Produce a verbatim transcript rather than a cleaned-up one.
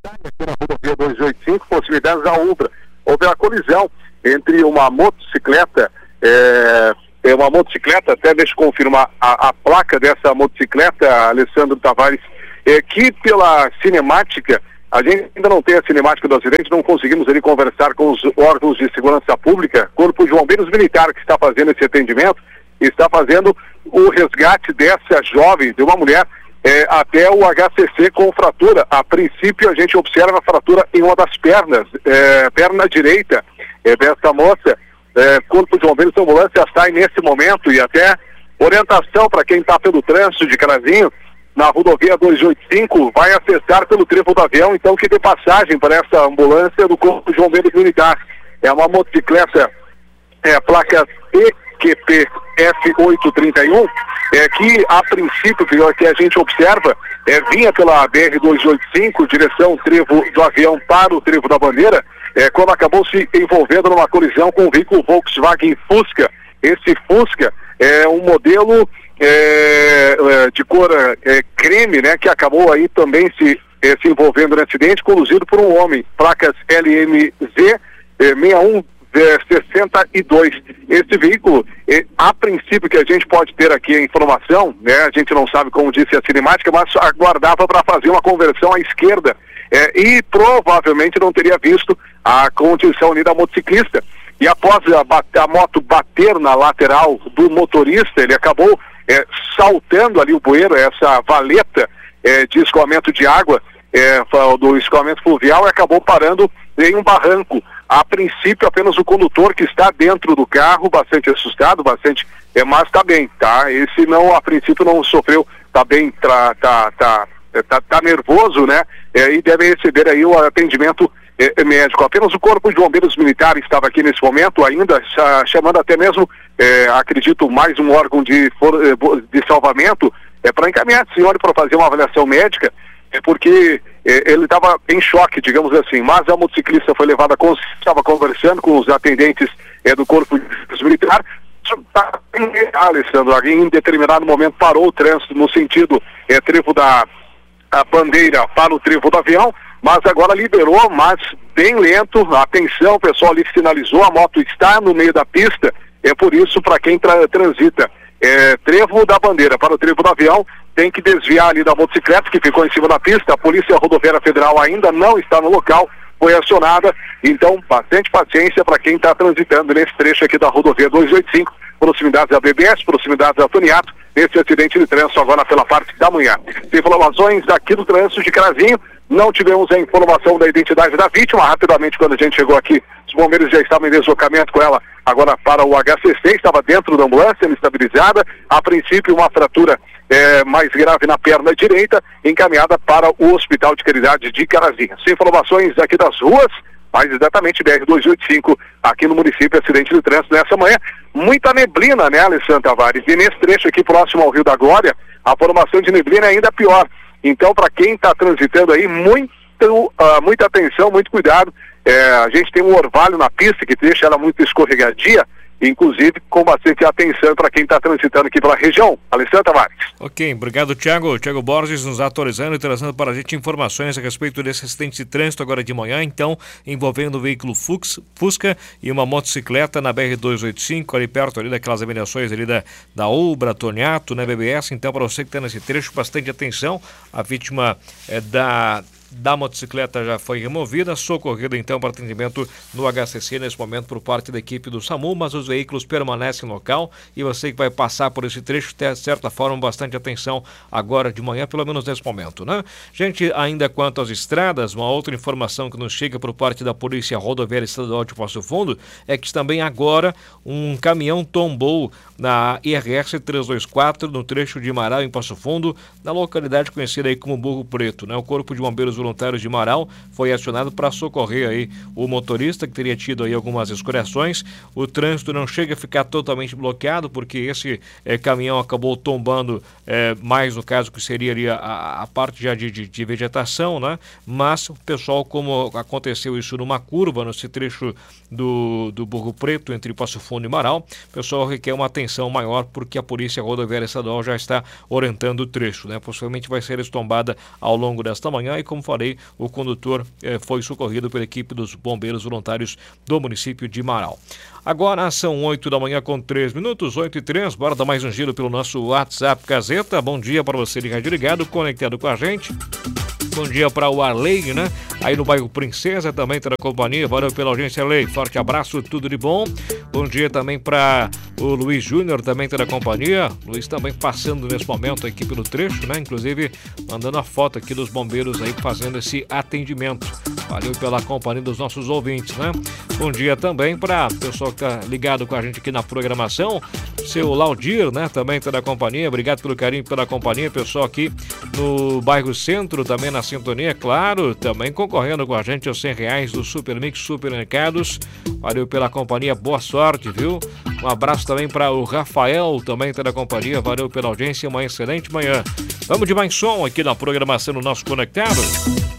aqui na rodovia duzentos e oitenta e cinco, proximidades da Ubra. Houve a colisão entre uma motocicleta, é, é uma motocicleta, até deixa eu confirmar a, a placa dessa motocicleta, Alessandro Tavares, é, que pela cinemática, a gente ainda não tem a cinemática do acidente, não conseguimos ali conversar com os órgãos de segurança pública. Corpo de Bombeiros Militar que está fazendo esse atendimento, está fazendo o resgate dessa jovem, de uma mulher, é, até o H C C com fratura. A princípio a gente observa a fratura em uma das pernas, é, perna direita é, dessa moça. É, Corpo de Bombeiros e Ambulância está aí nesse momento, e até orientação para quem está pelo trânsito de Carazinho, na rodovia duzentos e oitenta e cinco, vai acessar pelo trevo do avião, então que dê passagem para essa ambulância do Corpo de Bombeiros Militar. É uma motocicleta, é, placa E Q P F oitocentos e trinta e um, é, que a princípio, que a gente observa, é, vinha pela B R duzentos e oitenta e cinco, direção trevo do avião para o trevo da bandeira, é, quando acabou se envolvendo numa colisão com o veículo Volkswagen Fusca. Esse Fusca é um modelo é, é, de cor é, creme, né, que acabou aí também se, é, se envolvendo no acidente, conduzido por um homem, placas L M Z é, sessenta e um sessenta e dois. Esse veículo, é, a princípio que a gente pode ter aqui a informação, né, a gente não sabe como disse a cinemática, mas aguardava para fazer uma conversão à esquerda, é, e provavelmente não teria visto a condição ali da motociclista. E após a, a moto bater na lateral do motorista, ele acabou é, saltando ali o bueiro, essa valeta é, de escoamento de água, é, do escoamento fluvial, e acabou parando em um barranco. A princípio, apenas o condutor que está dentro do carro, bastante assustado, bastante, é, mas está bem, tá? Esse não, a princípio não sofreu, está bem, tá, tá, tá, tá, tá nervoso, né? É, e deve receber aí o atendimento é, médico. Apenas o Corpo de Bombeiros Militar estava aqui nesse momento, ainda chamando até mesmo, é, acredito, mais um órgão de, de salvamento, é, para encaminhar o senhor para fazer uma avaliação médica, é porque é, ele estava em choque, digamos assim, mas a motociclista foi levada, com, estava conversando com os atendentes é, do Corpo de Bombeiros Militar. Alessandro, em determinado momento parou o trânsito no sentido é, trevo da a bandeira para o trevo do avião, mas agora liberou, mas bem lento. Atenção, o pessoal ali sinalizou, a moto está no meio da pista, é por isso, para quem tra transita é, trevo da bandeira para o trevo do avião, tem que desviar ali da motocicleta que ficou em cima da pista. A Polícia Rodoviária Federal ainda não está no local, foi acionada, então bastante paciência para quem está transitando nesse trecho aqui da rodovia duzentos e oitenta e cinco, proximidades da B B S, proximidades da Toniato, nesse acidente de trânsito agora pela parte da manhã. Informações aqui do trânsito de Carazinho, não tivemos a informação da identidade da vítima. Rapidamente, quando a gente chegou aqui, os bombeiros já estavam em deslocamento com ela agora para o H C C, estava dentro da ambulância, estabilizada, a princípio uma fratura é, mais grave na perna direita, encaminhada para o Hospital de Caridade de Carazinho. As informações aqui das ruas, mais exatamente B R duzentos e oitenta e cinco, aqui no município, acidente de trânsito nessa manhã. Muita neblina, né, Alessandro Tavares? E nesse trecho aqui próximo ao Rio da Glória, a formação de neblina é ainda pior. Então, para quem está transitando aí, muito, uh, muita atenção, muito cuidado. É, a gente tem um orvalho na pista que deixa ela muito escorregadia, inclusive com bastante atenção para quem está transitando aqui pela região. Alessandro Tavares. Ok, obrigado, Thiago. Thiago Borges nos atualizando e trazendo para a gente informações a respeito desse acidente de trânsito agora de manhã, então, envolvendo um veículo Fux, Fusca e uma motocicleta na B R duzentos e oitenta e cinco, ali perto ali daquelas aveniações ali da, da Ubra, Toniato, né, B B S. Então, para você que está nesse trecho, bastante atenção. A vítima é da... da motocicleta já foi removida, socorrida então para atendimento no H C C nesse momento por parte da equipe do SAMU, mas os veículos permanecem no local e você que vai passar por esse trecho, de certa forma, bastante atenção agora de manhã, pelo menos nesse momento, né? Gente, ainda quanto às estradas, uma outra informação que nos chega por parte da Polícia Rodoviária Estadual de Passo Fundo é que também agora um caminhão tombou na I R S trezentos e vinte e quatro, no trecho de Marau, em Passo Fundo, na localidade conhecida aí como Burro Preto, né? O Corpo de Bombeiros Voluntários de Marau foi acionado para socorrer aí o motorista que teria tido aí algumas escoriações. O trânsito não chega a ficar totalmente bloqueado porque esse eh, caminhão acabou tombando eh, mais no caso que seria ali a, a parte já de, de, de vegetação, né? Mas o pessoal, como aconteceu isso numa curva nesse trecho do, do Burro Preto entre Passo Fundo e Marau, o pessoal requer uma atenção maior porque a Polícia Rodoviária Estadual já está orientando o trecho, né? Possivelmente vai ser estombada ao longo desta manhã e como falei, o condutor eh, foi socorrido pela equipe dos bombeiros voluntários do município de Marau. Agora são oito da manhã com três minutos, oito e três, bora dar mais um giro pelo nosso WhatsApp Gazeta. Bom dia para você de rádio ligado, conectado com a gente. Bom dia para o Arley, né? Aí no bairro Princesa também tá na companhia. Valeu pela audiência, Arley. Forte abraço, tudo de bom. Bom dia também para o Luiz Júnior, também tá na companhia. Luiz também passando nesse momento aqui pelo trecho, né? Inclusive mandando a foto aqui dos bombeiros aí fazendo esse atendimento. Valeu pela companhia dos nossos ouvintes, né? Bom dia também para o pessoal que tá ligado com a gente aqui na programação. Seu Laudir, né? Também tá na companhia. Obrigado pelo carinho, pela companhia. Pessoal aqui no bairro Centro, também na sintonia, claro. Também concorrendo com a gente aos cem reais do Super Mix Supermercados. Valeu pela companhia, boa sorte, viu? Um abraço também para o Rafael, também tá na companhia. Valeu pela audiência, uma excelente manhã. Vamos de mais som aqui na programação do nosso Conectado.